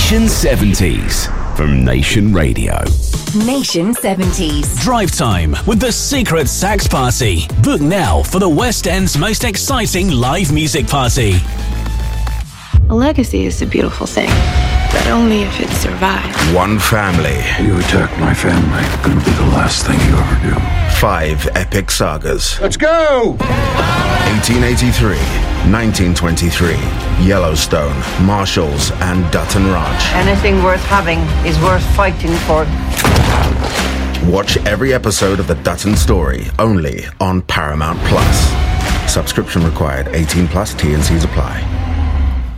Nation 70s from Nation Radio. Nation 70s. Drive time with the Secret Sax Party. Book now for the West End's most exciting live music party. A legacy is a beautiful thing, but only if it survives. One family. You attack my family, gonna be the last thing you ever do. 5 epic sagas. Let's go! 1883, 1923, Yellowstone, Marshalls, and Dutton Ranch. Anything worth having is worth fighting for. Watch every episode of The Dutton Story, only on Paramount Plus. Subscription required, 18 plus, T&Cs apply.